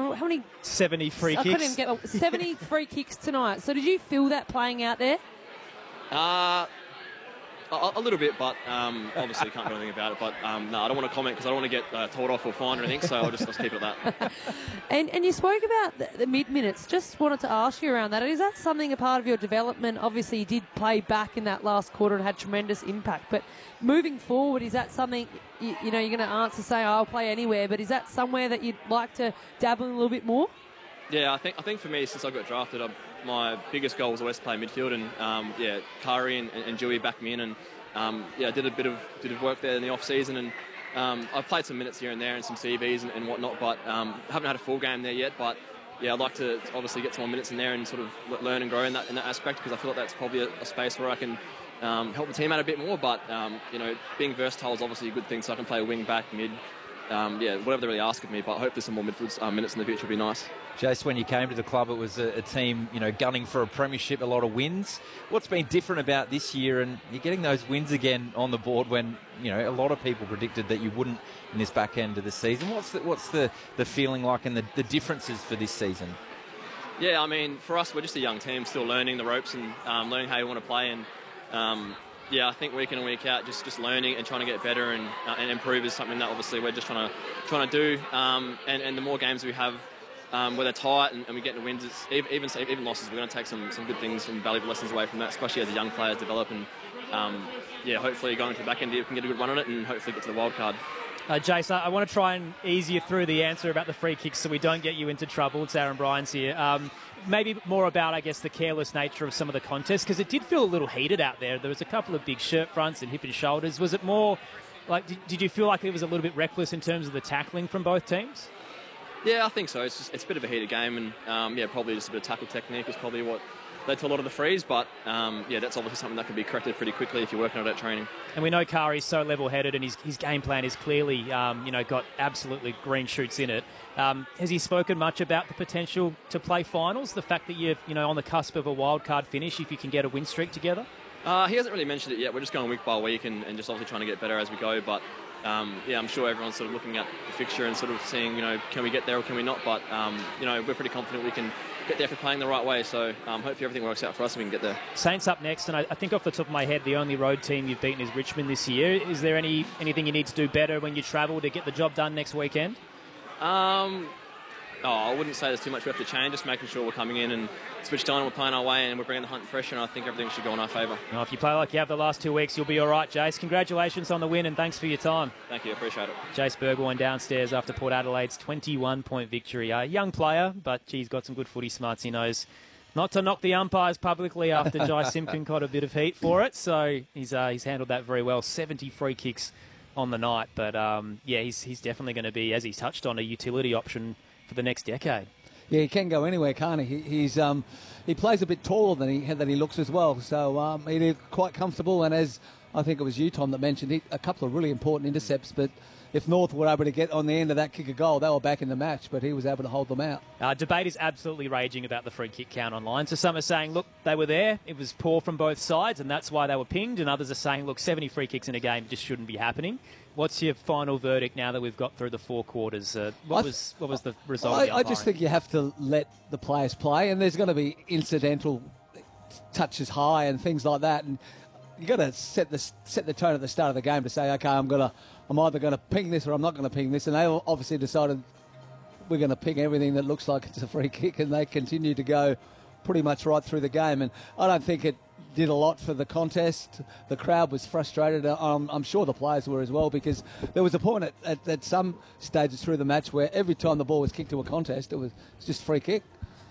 how many 70 free I kicks. couldn't even get 70 free kicks tonight. So did you feel that playing out there? A little bit, but obviously can't do anything about it. But no, I don't want to comment because I don't want to get told off or fined or anything, so I'll just keep it at that. And you spoke about the mid-minutes. Just wanted to ask you around that. Is that something a part of your development? Obviously, you did play back in that last quarter and had tremendous impact. But moving forward, is that something, you're going to answer, say, I'll play anywhere, but is that somewhere that you'd like to dabble in a little bit more? Yeah, I think for me, since I got drafted, my biggest goal was always to play midfield, and Kari and Dewey backed me in, and I did a bit of work there in the off season, and I've played some minutes here and there and some CVs and whatnot, but haven't had a full game there yet. But yeah, I'd like to obviously get some more minutes in there and sort of learn and grow in that aspect, because I feel like that's probably a space where I can help the team out a bit more. But being versatile is obviously a good thing, so I can play wing, back, mid. Whatever they really ask of me, but hopefully some more midfield minutes in the future would be nice. Jace, when you came to the club, it was a team, gunning for a premiership, a lot of wins. What's been different about this year, and you're getting those wins again on the board when, a lot of people predicted that you wouldn't in this back end of the season? What's the feeling like and the differences for this season? Yeah, I mean, for us, we're just a young team, still learning the ropes and learning how you want to play, and I think week in and week out, just learning and trying to get better and improve is something that obviously we're just trying to do. And the more games we have where they're tight and we get to wins, it's even losses, we're going to take some good things and valuable lessons away from that, especially as the young players develop. And hopefully going to the back end, we can get a good run on it and hopefully get to the wild card. Jace, I want to try and ease you through the answer about the free kicks so we don't get you into trouble. It's Aaron Bryans here. Maybe more about, I guess, the careless nature of some of the contests, because it did feel a little heated out there. There was a couple of big shirt fronts and hip and shoulders. Was it more like, did you feel like it was a little bit reckless in terms of the tackling from both teams? Yeah, I think so. It's a bit of a heated game, and probably just a bit of tackle technique is probably what led to a lot of the frees. But that's obviously something that can be corrected pretty quickly if you're working on it at training. And we know Kari's so level-headed, and his game plan is clearly got absolutely green shoots in it. Has he spoken much about the potential to play finals? The fact that you're on the cusp of a wild card finish if you can get a win streak together? He hasn't really mentioned it yet. We're just going week by week and just obviously trying to get better as we go. But I'm sure everyone's sort of looking at the fixture and sort of seeing, can we get there or can we not? But, we're pretty confident we can get there for playing the right way. So hopefully everything works out for us and we can get there. Saints up next, and I think off the top of my head, the only road team you've beaten is Richmond this year. Is there anything you need to do better when you travel to get the job done next weekend? I wouldn't say there's too much we have to change, just making sure we're coming in and switched on, we're playing our way and we're bringing the hunt and pressure, and I think everything should go in our favour. If you play like you have the last 2 weeks, you'll be all right, Jace. Congratulations on the win and thanks for your time. Thank you, appreciate it. Jace Burgoyne downstairs after Port Adelaide's 21-point victory. A young player, but he's got some good footy smarts. He knows not to knock the umpires publicly after Jai Simpkin caught a bit of heat for it, so he's handled that very well. 70 free kicks on the night, but he's definitely going to be, as he's touched on, a utility option for the next decade. Yeah, he can go anywhere, can't he? He plays a bit taller than he looks as well, so he's quite comfortable. And as I think it was you, Tom, that mentioned a couple of really important intercepts. But if North were able to get on the end of that kick a goal, they were back in the match. But he was able to hold them out. Debate is absolutely raging about the free kick count online. So some are saying, look, they were there, it was poor from both sides, and that's why they were pinged. And others are saying, look, 70 free kicks in a game just shouldn't be happening. What's your final verdict now that we've got through the 4 quarters? What was the result? I just think you have to let the players play, and there's going to be incidental touches high and things like that, and you've got to set the tone at the start of the game to say, okay, I'm either going to ping this or I'm not going to ping this, and they obviously decided we're going to ping everything that looks like it's a free kick, and they continue to go pretty much right through the game, and I don't think it did a lot for the contest. The crowd was frustrated. I'm sure the players were as well, because there was a point at some stages through the match where every time the ball was kicked to a contest, it was just free kick.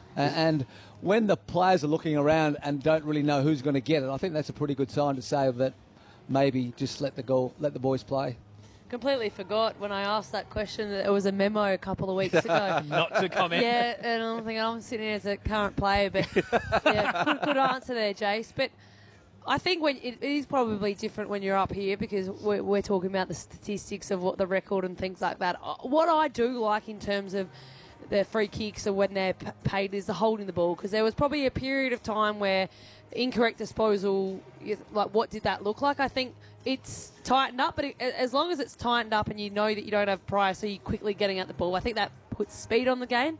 And when the players are looking around and don't really know who's going to get it, I think that's a pretty good sign to say that maybe just let the boys play. Completely forgot when I asked that question that it was a memo a couple of weeks ago. Not to comment. Yeah, and I'm thinking I'm sitting here as a current player, but yeah, good answer there, Jace. But I think it is probably different when you're up here, because we're talking about the statistics of what the record and things like that. What I do like in terms of the free kicks or when they're paid is the holding the ball, because there was probably a period of time where incorrect disposal, like what did that look like? I think it's tightened up, but as long as it's tightened up and you know that you don't have prior, so you're quickly getting at the ball, I think that puts speed on the game.